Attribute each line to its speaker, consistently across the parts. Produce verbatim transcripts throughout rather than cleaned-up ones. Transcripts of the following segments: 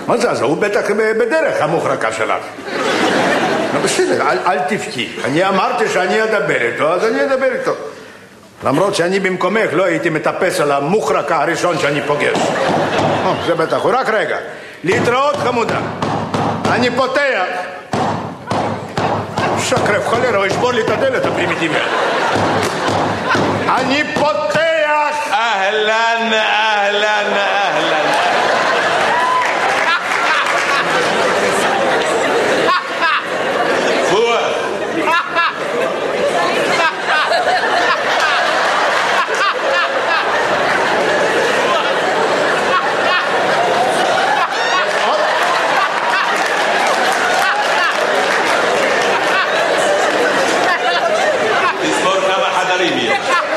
Speaker 1: מה זה? אז הוא בטח בדרך המוחרקה שלך. בסדר, אל, אל תבכי. אני אמרתי שאני אדבר איתו, אז אני אדבר איתו. למרות שאני במקומך לא הייתי מטפס על המוחרקה הראשון שאני פוגש. זה בטח, הוא רק רגע. להתראות חמודה. אני פותח. שקרב חולר, הוא ישבור לי את הדלת הפרימיטיבית. אני פותח.
Speaker 2: אהלן, אהלן, אהלן. פואד. תספור כמה חדרים יש.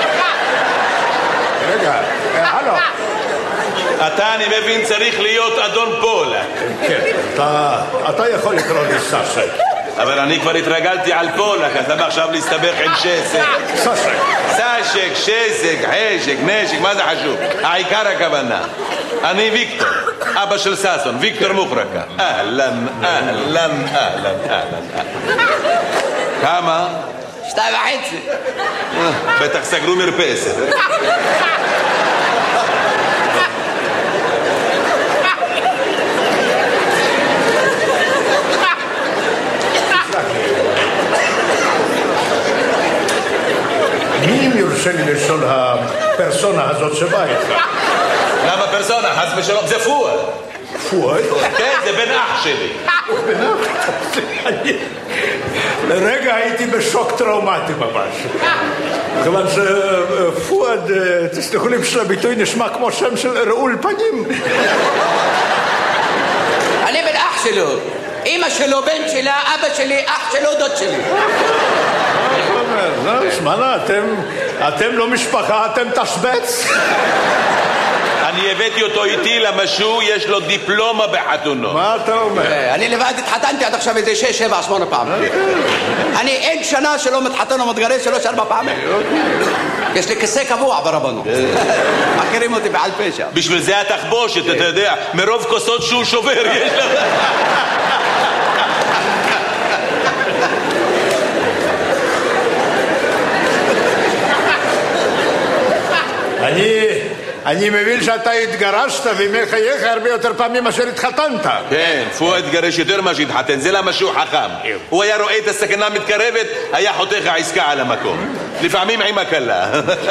Speaker 1: רגע, הלו.
Speaker 2: אתה, אני מבין, צריך להיות אדון פולה.
Speaker 1: כן, אתה, אתה יכול לקרוא לי סשק.
Speaker 2: אבל אני כבר התרגלתי על פולק, אז למה עכשיו להסתבך עם שסק?
Speaker 1: סשק.
Speaker 2: סשק, שסק, חשק, נשק, מה זה חשוב? העיקר הכוונה. אני ויקטור, אבא של ססון, ויקטור מוחרקה. אהלן, אהלן, אהלן, אהלן. כמה?
Speaker 3: שתיים וחצי.
Speaker 2: בטח סגרו מרפסת.
Speaker 1: מי אם יורשה לי לשאול הפרסונה הזאת שבאה איתך?
Speaker 2: למה פרסונה? חס ושלום, זה פואד.
Speaker 1: פואד?
Speaker 2: כן, זה בן אח שלי.
Speaker 1: בן אח? לרגע הייתי בשוק טראומטי ממש. כיוון שפואד, תסלחו לי בשביל הביטוי, נשמע כמו שם של רעול פנים.
Speaker 3: אני בן אח שלו. אמא שלו, בן שלה, אבא שלי, אח שלו, דוד שלי.
Speaker 1: שמענה, אתם לא משפחה, אתם תשבץ.
Speaker 2: אני הבאתי אותו איתי למשהו, יש לו דיפלומה בחתונו.
Speaker 1: מה אתה אומר?
Speaker 3: אני לבד התחתנתי עד עכשיו איזה שש, שבע, שמונה פעם. אני אין שנה שלא מתחתן או מתגרש שלוש, ארבע פעמים. יש לי כיסא קבוע ברבנות. מכירים אותי בעל פשע.
Speaker 2: בשביל זה התחבושת, אתה יודע, מרוב כוסות שהוא שובר יש לך.
Speaker 1: אני... אני מבין שאתה התגרשת וימי חייך הרבה יותר פעמים מאשר התחתנת.
Speaker 2: כן, פואד התגרש יותר מה שהתחתן, זה למה שהוא חכם. הוא היה רואה את הסכנה מתקרבת, היה חותך העסקה על המקום. לפעמים עם הקלה.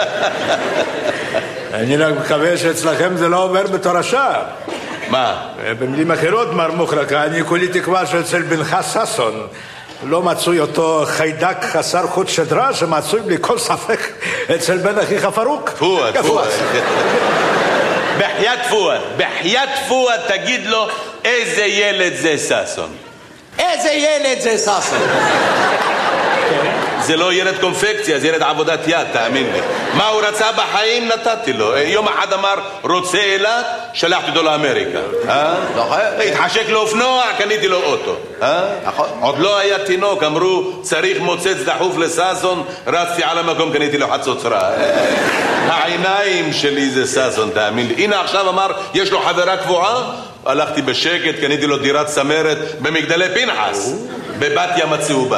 Speaker 1: אני רק מקווה שאצלכם זה לא עובר בתור השעה.
Speaker 2: מה?
Speaker 1: במילים אחרות, מר מוחרקה, אני כולי תקווה שאצל בנך ששון לא מצוי אותו חיידק חסר חוט שדרה שמצוי בלי כל ספק אצל בן אחיך פרוק.
Speaker 2: פואד, פואד. בחיית פואד, בחיית פואד תגיד לו איזה ילד זה ששון.
Speaker 3: איזה ילד זה ששון.
Speaker 2: זה לא ילד קונפקציה, זה ילד עבודת יד, תאמין לי. מה הוא רצה בחיים נתתי לו. יום אחד אמר רוצה אילת, שלחתי אותו לאמריקה. התחשק לו אופנוע, קניתי לו אוטו. עוד לא היה תינוק, אמרו צריך מוצץ דחוף לססון, רצתי על המקום, קניתי לו חצוצרה. העיניים שלי זה ססון, תאמין לי. הנה עכשיו אמר יש לו חברה קבועה, הלכתי בשקט, קניתי לו דירת צמרת במגדלי פנחס, בבת ים הצהובה.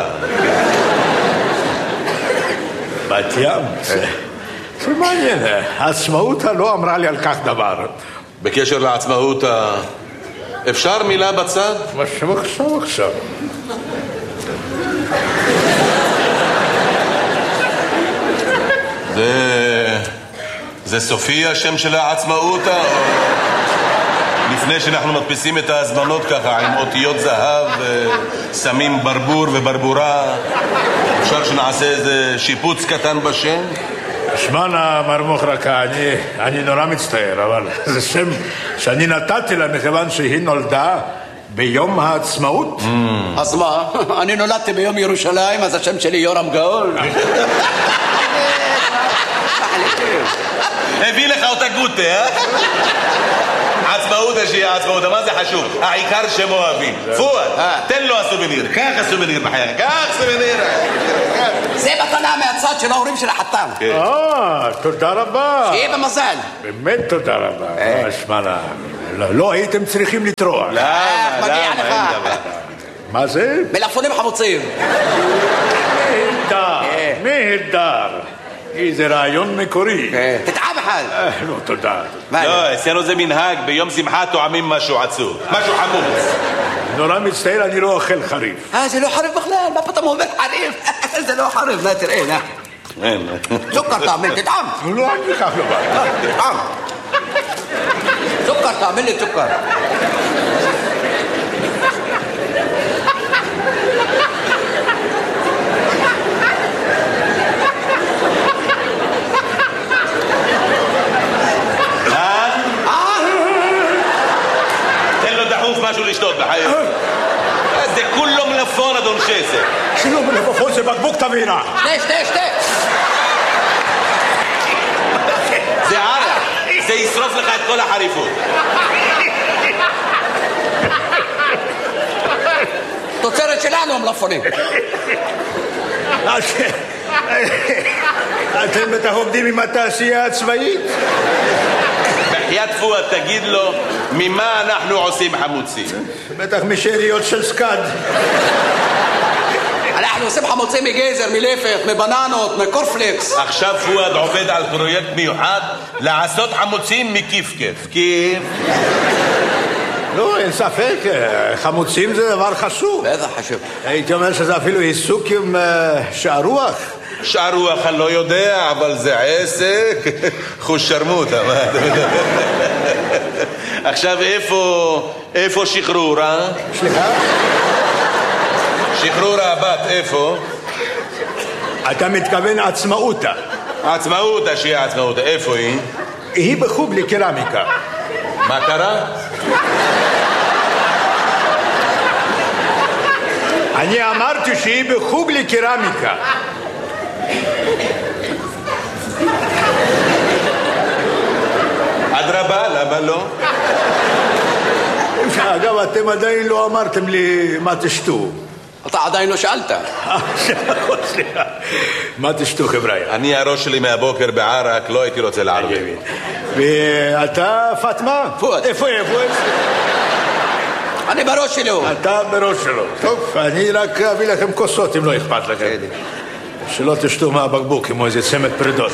Speaker 1: בת ים? זה מעניין, העצמאות לא אמרה לי על כך דבר.
Speaker 2: בקשר לעצמאות, אפשר מילה בצד?
Speaker 1: מה עכשיו עכשיו?
Speaker 2: זה... זה סופי השם של העצמאות? לפני שאנחנו מדפיסים את ההזמנות ככה עם אותיות זהב, שמים ברבור וברבורה, אפשר שנעשה איזה שיפוץ קטן בשם?
Speaker 1: שמענה, מר מוחרקה, אני, אני נורא מצטער, אבל זה שם שאני נתתי לה מכיוון שהיא נולדה ביום העצמאות.
Speaker 3: אז מה? אני נולדתי ביום ירושלים, אז השם שלי יורם גאול.
Speaker 2: הביא לך אותה גוטה, אה? עצמאות שהיא עצמאות, מה זה חשוב? העיקר שהם אוהבים. פואד, תן לו הסובניר, קח הסובניר בחייך, קח סובניר.
Speaker 3: זה מתנה מהצד של ההורים של החתן.
Speaker 1: אה, תודה רבה.
Speaker 3: שיהיה במזל.
Speaker 1: באמת תודה רבה. שמענה, לא, לא הייתם צריכים לטרוח.
Speaker 2: למה?
Speaker 3: מגיע
Speaker 2: למה?
Speaker 3: לך.
Speaker 2: אין דבר.
Speaker 1: מה זה?
Speaker 3: מלפפונים חמוצים.
Speaker 1: נהדר, נהדר. איזה רעיון מקורי.
Speaker 3: תטעם אחד.
Speaker 1: אה, לא, תודה.
Speaker 2: לא, אצלנו זה מנהג, ביום שמחה טועמים משהו עצוב. משהו חמוץ.
Speaker 1: נורא מצטער, אני לא אוכל חריף.
Speaker 3: אה, זה לא חריף בכלל, מה פתאום אומר חריף? זה לא חריף, נא תראה, נא.
Speaker 2: אין.
Speaker 3: סוכר תעמל, תטעם.
Speaker 1: לא, אני כך לא בא.
Speaker 3: תטעם. סוכר תעמל לי סוכר.
Speaker 2: משהו לשתות בחיים. זה כולו מלפון, אדון שסק.
Speaker 1: שלא מלפפון זה בקבוק תבינה.
Speaker 3: שתה, שתה, שתה.
Speaker 2: זה ערק. זה ישרוף לך את כל החריפות.
Speaker 3: תוצרת שלנו המלפפונים.
Speaker 1: אתם בטח עובדים עם התעשייה הצבאית?
Speaker 2: בחיית פואד, תגיד לו ממה אנחנו עושים חמוצים.
Speaker 1: בטח משאריות של סקאד.
Speaker 3: אנחנו עושים חמוצים מגזר, מלפת, מבננות, מקורפלקס.
Speaker 2: עכשיו פואד עובד על פרויקט מיוחד לעשות חמוצים מכיף-כיף. כיף?
Speaker 1: לא, אין ספק, חמוצים זה דבר חשוב.
Speaker 3: בטח חשוב.
Speaker 1: הייתי אומר שזה אפילו עיסוק עם שער רוח.
Speaker 2: שער רוח אני לא יודע, אבל זה עסק. חוש שרמוטה. עכשיו איפה, איפה שחרורה?
Speaker 1: סליחה?
Speaker 2: שחרורה הבת, איפה?
Speaker 1: אתה מתכוון עצמאותה.
Speaker 2: עצמאותה, שהיא עצמאותה, איפה היא?
Speaker 1: היא בחוג לקרמיקה.
Speaker 2: מה קרה?
Speaker 1: אני אמרתי שהיא בחוג לקרמיקה.
Speaker 2: אדרבה, למה לא?
Speaker 1: אגב, אתם עדיין לא אמרתם לי מה תשתו.
Speaker 3: אתה עדיין לא שאלת.
Speaker 1: סליחה. מה תשתו, חבר'ה?
Speaker 2: אני הראש שלי מהבוקר בערק, לא הייתי רוצה לערבי.
Speaker 1: ואתה, פאטמה?
Speaker 3: פואד.
Speaker 1: איפה, איפה?
Speaker 3: אני בראש שלו.
Speaker 1: אתה בראש שלו. טוב, אני רק אביא לכם כוסות אם לא אכפת לכם. שלא תשתו מהבקבוק כמו איזה צמד פרידות.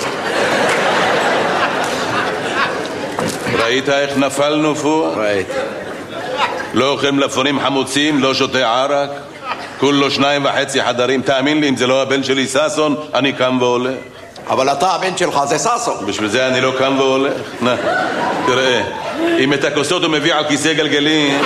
Speaker 2: ראית איך נפלנו פואד?
Speaker 3: ראיתי.
Speaker 2: לא אוכל מלפפונים חמוצים, לא שותה ערק, כולו שניים וחצי חדרים. תאמין לי, אם זה לא הבן שלי ססון, אני קם והולך.
Speaker 3: אבל אתה הבן שלך זה ססון.
Speaker 2: בשביל זה אני לא קם והולך. נה, תראה, אם את הכוסות הוא מביא על כיסא גלגלים,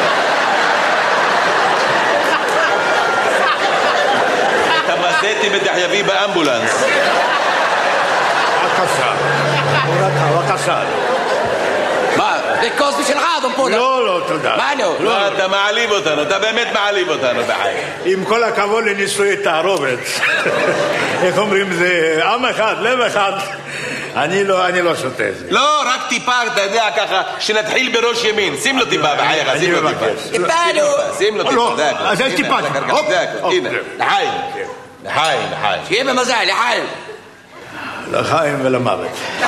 Speaker 2: את המסטי בטח יביא באמבולנס.
Speaker 1: בבקשה. בבקשה.
Speaker 3: מה? זה כוס בשבילך, אדון פואד.
Speaker 1: לא, לא, תודה.
Speaker 3: מה לא?
Speaker 2: לא, אתה מעליב אותנו, אתה באמת מעליב אותנו בחיים.
Speaker 1: עם כל הכבוד לנישואי תערובת. איך אומרים, זה עם אחד, לב אחד. אני לא, אני לא שותה את זה.
Speaker 2: לא, רק טיפה, אתה יודע, ככה, שנתחיל בראש ימין. שים לו טיפה בחייך, שים לו טיפה.
Speaker 3: טיפלו.
Speaker 2: שים לו טיפה, זה הכל.
Speaker 1: אז אל טיפה.
Speaker 2: זה הכל, הנה, לחיים. לחיים, לחיים.
Speaker 3: שיהיה במזל, לחיים.
Speaker 1: לחיים ולמוות.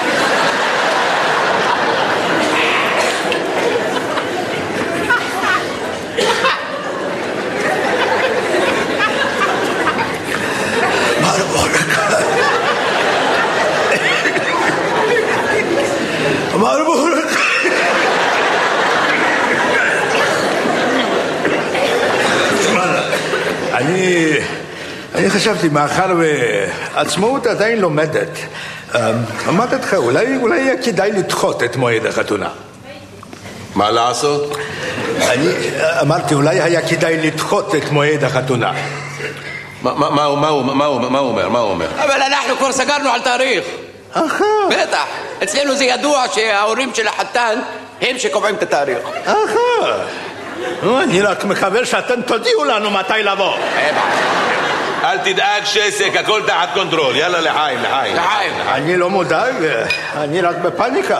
Speaker 1: מרבורק. אני אני חשבתי, מאחר ועצמאות עדיין לומדת, אמרתי לך, אולי אולי יהיה כדאי לדחות את מועד החתונה.
Speaker 2: מה לעשות?
Speaker 1: אני אמרתי, אולי היה כדאי לדחות את מועד החתונה.
Speaker 2: מה הוא אומר? מה הוא אומר?
Speaker 3: אבל אנחנו כבר סגרנו על תאריך.
Speaker 1: אחר.
Speaker 3: בטח. אצלנו זה ידוע שההורים של החתן הם שקובעים את התאריך.
Speaker 1: אחר. אני רק מקווה שאתם תודיעו לנו מתי לבוא.
Speaker 2: אל תדאג שסק, הכל תחת קונטרול. יאללה לחיים, לחיים.
Speaker 3: לחיים.
Speaker 1: אני לא מודאג, אני רק בפניקה.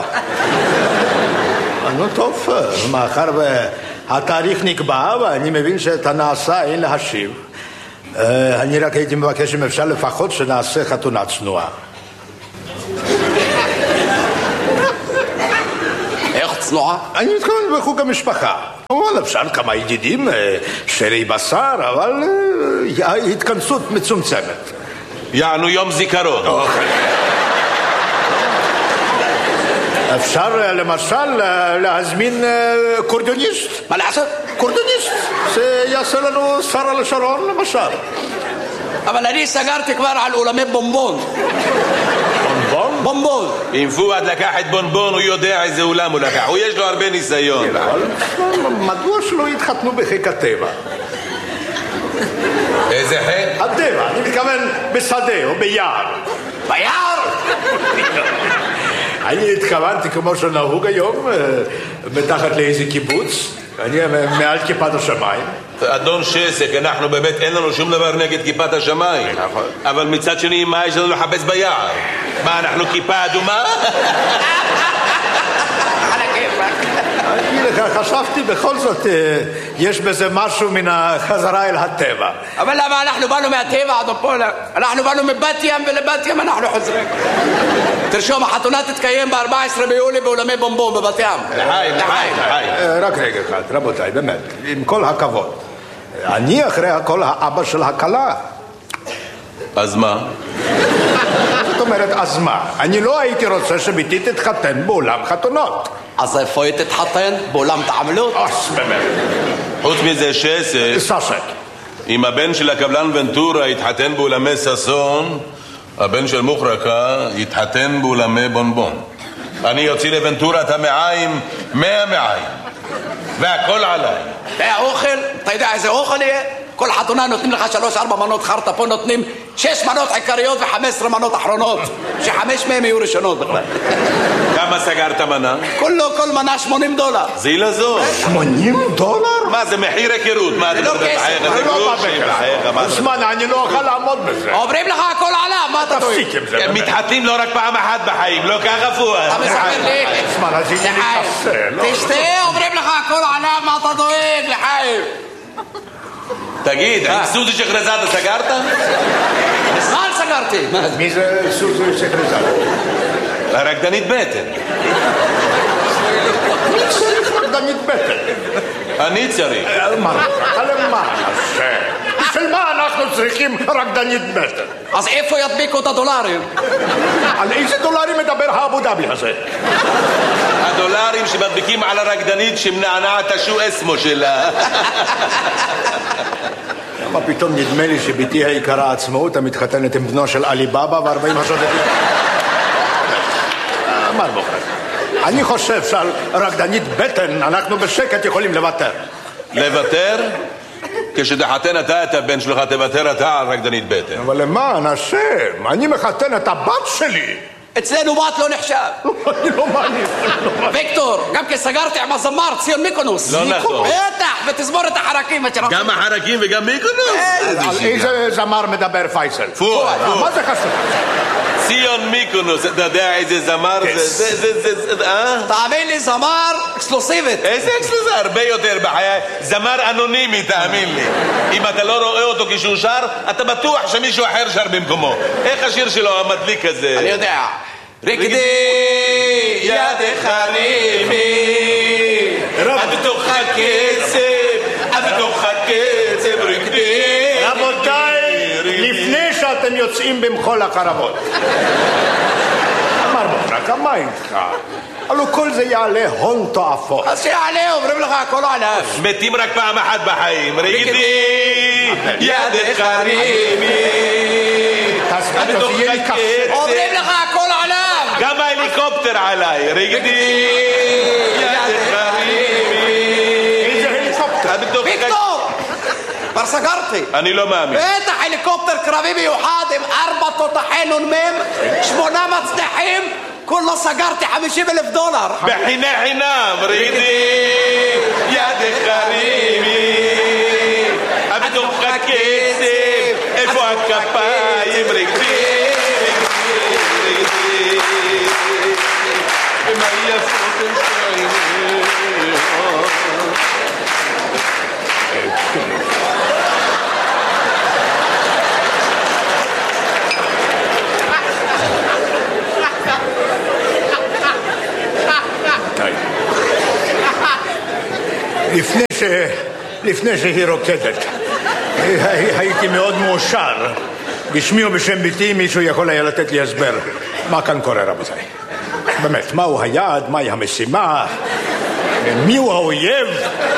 Speaker 1: נו טוב, מאחר והתאריך נקבע ואני מבין שאת הנעשה אין להשיב, אני רק הייתי מבקש אם אפשר לפחות שנעשה חתונה צנועה.
Speaker 3: איך צנועה?
Speaker 1: אני מתכוון בחוג המשפחה. אבל אפשר כמה ידידים, שרי בשר, אבל התכנסות מצומצמת.
Speaker 2: יענו יום זיכרון.
Speaker 1: אפשר למשל להזמין קורדוניסט.
Speaker 3: מה לעשות?
Speaker 1: קורדוניסט, שיעשה לנו שרה לשרון למשל.
Speaker 3: אבל אני סגרתי כבר על אולמי בומבון.
Speaker 1: בומבון?
Speaker 3: בומבון.
Speaker 2: אם פואד לקח את בונבון, הוא יודע איזה אולם הוא לקח. הוא יש לו הרבה ניסיון.
Speaker 1: מדוע שלא יתחתנו בחיק הטבע?
Speaker 2: איזה חיק?
Speaker 1: הטבע, אני מתכוון בשדה או ביער.
Speaker 3: ביער?
Speaker 1: אני התכוונתי כמו שנהוג היום, מתחת לאיזה קיבוץ, אני מעל כיפת השמיים.
Speaker 2: אדון שסק, אנחנו באמת אין לנו שום דבר נגד כיפת השמיים. אבל מצד שני, מה יש לנו לחפש ביער? מה, אנחנו כיפה אדומה?
Speaker 1: אני חשבתי בכל זאת, יש בזה משהו מן החזרה אל הטבע.
Speaker 3: אבל למה אנחנו באנו מהטבע, אדון פולק? אנחנו באנו מבת ים ולבת ים אנחנו חוזרים. תרשום, החתונה תתקיים ב-ארבעה עשר ביולי באולמי בומבון בבת ים.
Speaker 2: לחיים, לחיים, לחיים.
Speaker 1: רק רגע אחד, רבותיי, באמת, עם כל הכבוד. אני אחרי הכל האבא של הכלה.
Speaker 2: אז מה?
Speaker 1: זאת אומרת, אז מה? אני לא הייתי רוצה שביתי תתחתן באולם חתונות.
Speaker 3: אז איפה היא תתחתן? באולם תעמלות?
Speaker 1: אז באמת.
Speaker 2: חוץ מזה שסק,
Speaker 1: ססק.
Speaker 2: אם הבן של הקבלן ונטורה יתחתן באולמי ססון, הבן של מוחרקה יתחתן באולמי בונבון. אני יוציא לוונטורה את המעיים, מאה מעיים. והכל עליי.
Speaker 3: והאוכל, אתה יודע איזה אוכל יהיה? כל חתונה נותנים לך שלוש ארבע מנות חרטה, פה נותנים שש מנות עיקריות וחמש עשרה מנות אחרונות, שחמש מהם יהיו ראשונות בכלל.
Speaker 2: כמה סגרת מנה?
Speaker 3: כולו, כל מנה שמונים דולר.
Speaker 2: זילה זו.
Speaker 1: שמונים דולר?
Speaker 2: מה זה מחיר היכרות? מה
Speaker 3: זה לא כסף,
Speaker 1: אני לא בא בכלל. אוסמן, אני לא אוכל לעמוד בזה.
Speaker 3: אומרים לך הכל עלה, מה אתה טועה?
Speaker 1: תפסיק עם זה.
Speaker 2: הם מתחתנים לא רק פעם אחת בחיים, לא ככה פואד.
Speaker 3: אתה מספר לי?
Speaker 1: אוסמן, אז הנה לי קפה.
Speaker 3: תשתה, אומרים לך הכל עלה, מה אתה דואג, לחיים?
Speaker 2: תגיד, עם סוזי שחרזאדה סגרת?
Speaker 3: מזמן סגרתי.
Speaker 1: מי זה סוזי שחרזאדה?
Speaker 2: הרקדנית בטן.
Speaker 1: מי צריך רקדנית בטן?
Speaker 2: אני צריך.
Speaker 1: מה? למען השם. בשביל מה אנחנו צריכים רקדנית בטן?
Speaker 3: אז איפה ידביקו את הדולרים?
Speaker 1: על איזה דולרים מדבר האבו דאבי הזה?
Speaker 2: הדולרים שמדביקים על הרקדנית שמנענעת השו אסמו שלה.
Speaker 1: למה פתאום נדמה לי שביתי היקרה עצמאות המתחתנת עם בנו של עלי בבא וארבעים השודדים? אמר בוחר. אני חושב שעל רקדנית בטן אנחנו בשקט יכולים לוותר.
Speaker 2: לוותר? כשתחתן אתה את הבן שלך, תוותר אתה על רקדנית בטן.
Speaker 1: אבל למען השם, אני מחתן את הבת שלי.
Speaker 3: אצלנו בת לא נחשב.
Speaker 1: אני לא מאמין.
Speaker 3: ויקטור, גם כי סגרתי עם הזמר ציון מיקונוס.
Speaker 2: לא נכון.
Speaker 3: בטח, ותזמור את החרקים.
Speaker 2: גם החרקים וגם מיקונוס?
Speaker 1: על איזה זמר מדבר פייסל?
Speaker 2: פואד.
Speaker 1: מה זה חשוב?
Speaker 2: ציון מיקונוס, אתה יודע איזה זמר זה? זה, זה, זה, אה?
Speaker 3: תאמין לי, זמר אקסקלוסיבית.
Speaker 2: איזה אקסקלוסיבית? הרבה יותר בחיי. זמר אנונימי, תאמין לי. אם אתה לא רואה אותו כשהוא שר, אתה בטוח שמישהו אחר שר במקומו. איך השיר שלו המדליק הזה?
Speaker 3: אני יודע. רקדי ידך רימי בתוך הכסף, בתוך הכסף רקדי.
Speaker 1: רבותיי, לפני שאתם יוצאים במחול החרבות, אמר בברק, מה איתך? הלוא כל זה יעלה הון תועפות.
Speaker 3: אז שיעלה, אומרים לך הכל עליו.
Speaker 2: מתים רק פעם אחת בחיים. רקדי ידך רימי בתוך הכסף.
Speaker 3: אומרים לך הכל עליו.
Speaker 2: גם ההליקופטר עליי. רקדי ידך רימי.
Speaker 1: איזה הליקופטר?
Speaker 3: ויקטור, כבר סגרתי.
Speaker 2: אני לא מאמין.
Speaker 3: בטח הליקופטר קרבי מיוחד עם ארבע תותחי נ"מ, שמונה מצנחים, כולו סגרתי חמישים אלף דולר.
Speaker 2: בחינה חינם. רקדי ידך רימי בתוך הכסף, איפה הכפיים? רקדי מה יפות
Speaker 1: לפני ש... לפני שהיא רוקדת. הייתי מאוד מאושר. בשמי ובשם ביתי מישהו יכול היה לתת לי הסבר. מה כאן קורה, רבותיי? באמת, מהו היעד, מהי המשימה, מיהו האויב,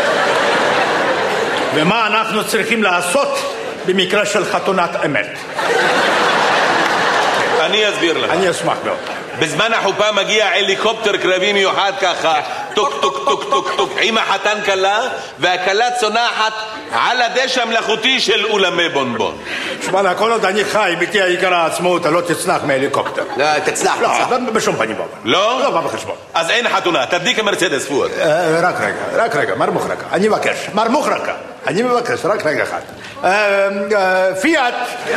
Speaker 1: ומה אנחנו צריכים לעשות במקרה של חתונת אמת.
Speaker 2: אני אסביר לך.
Speaker 1: אני אשמח מאוד.
Speaker 2: בזמן החופה מגיע הליקופטר קרבי מיוחד ככה, טוק טוק טוק טוק טוק, עם החתן כלה, והכלה צונחת על הדשא המלאכותי של אולמי בונבון.
Speaker 1: שמע, כל עוד אני חי, ביתי היקרה העצמאות, לא תצנח מהליקופטר.
Speaker 3: לא, תצנח,
Speaker 1: לא,
Speaker 3: תצנח.
Speaker 1: בשום פנים ואופן.
Speaker 2: לא?
Speaker 1: לא בא בחשבון.
Speaker 2: אז אין חתונה, תדליק המרצדס פואד.
Speaker 1: רק רגע, רק רגע, מר מוחרקה, אני מבקש, מר מוחרקה, אני מבקש, רק רגע אחד. פיאט.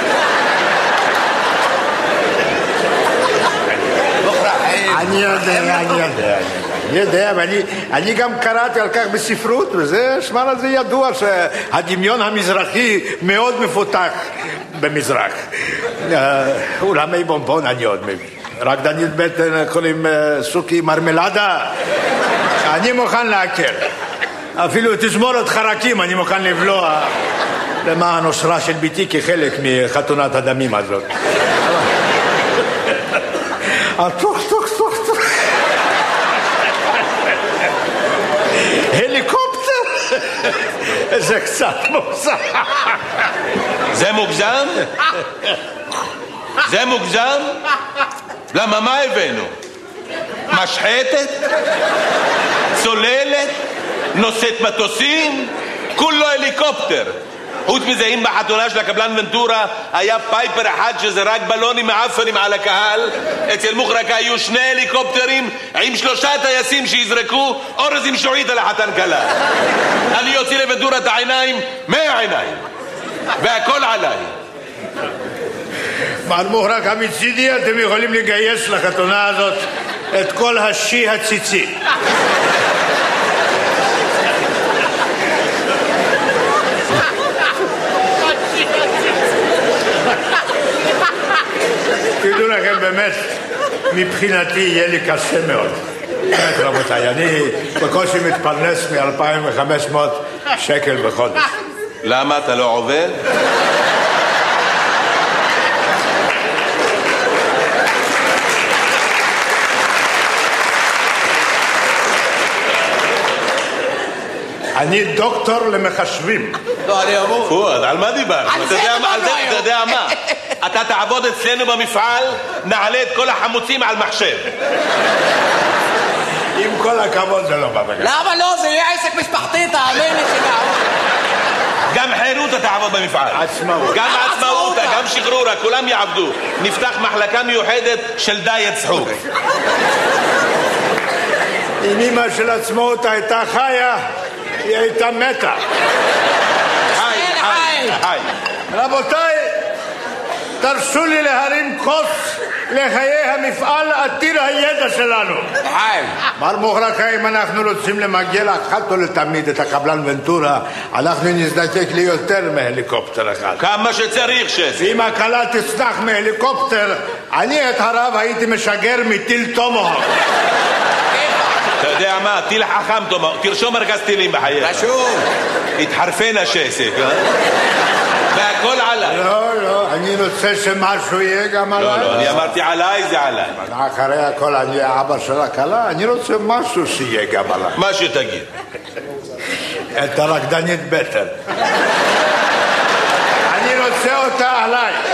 Speaker 1: אני יודע, אני יודע, אני יודע, ואני גם קראתי על כך בספרות, וזה, שמע לזה ידוע שהדמיון המזרחי מאוד מפותח במזרח. אולמי בונבון אני עוד מבין. רק דנית בטן קוראים סוכי מרמלדה, אני מוכן להכיר. אפילו תזמורת חרקים אני מוכן לבלוע למען אושרה של ביתי כחלק מחתונת הדמים הזאת. טוק טוק טוק טוק הליקופטר זה קצת מוגזם.
Speaker 2: זה מוגזם? זה מוגזם? למה מה הבאנו? משחטת? צוללת? נושאת מטוסים? כולו הליקופטר. חוץ מזה, אם בחתונה של הקבלן ונטורה היה פייפר אחד שזרק בלונים מעפנים על הקהל, אצל מוחרקה היו שני הליקופטרים עם שלושה טייסים שיזרקו אורז עם שועית על החתן כלה. אני יוצא לוונטורה את העיניים מהעיניים, והכל עליי.
Speaker 1: מר מוחרקה, מצידי אתם יכולים לגייס לחתונה הזאת את כל השי הציצי. תדעו לכם, באמת, מבחינתי יהיה לי קשה מאוד. באמת, רבותיי, אני בקושי מתפרנס מ-אלפיים וחמש מאות שקל בחודש.
Speaker 2: למה אתה לא עובד?
Speaker 1: אני דוקטור למחשבים.
Speaker 3: לא, אני אמור.
Speaker 2: פואד, על מה דיברנו? אתה יודע מה? אתה תעבוד אצלנו במפעל, נעלה את כל החמוצים על מחשב.
Speaker 1: עם כל הכבוד זה לא בא בגלל.
Speaker 3: למה לא? זה יהיה עסק משפחתי, תאמין לי שנעבוד.
Speaker 2: גם חירותה תעבוד במפעל.
Speaker 1: עצמאות.
Speaker 2: גם עצמאותה, גם שחרורה, כולם יעבדו. נפתח מחלקה מיוחדת של דיאט צחוק.
Speaker 1: אם אמא של עצמאות הייתה חיה, היא הייתה מתה.
Speaker 2: חי, חי, חי.
Speaker 1: רבותיי, תרשו לי להרים כוס לחיי המפעל עתיר הידע שלנו.
Speaker 3: חיים.
Speaker 1: מר מוחרקה, אם אנחנו רוצים למגל אחת או לתמיד את הקבלן ונטורה, אנחנו נזדקק לי יותר מהליקופטר אחד.
Speaker 2: כמה שצריך שסי.
Speaker 1: אם הקלה תצנח מהליקופטר, אני את הרב הייתי משגר מטיל טומהוק.
Speaker 2: אתה יודע מה? טיל חכם טומהוק. תרשום מרכז טילים בחייך.
Speaker 3: רשום.
Speaker 2: התחרפן השסק, אה? והכל עליי.
Speaker 1: לא, לא, אני רוצה שמשהו יהיה גם עליי.
Speaker 2: לא, לא, אני אמרתי עליי, זה עליי.
Speaker 1: אחרי הכל אני האבא של הכלה, אני רוצה משהו שיהיה גם עליי.
Speaker 2: מה שתגיד.
Speaker 1: את הרקדנית בטן. אני רוצה אותה עליי.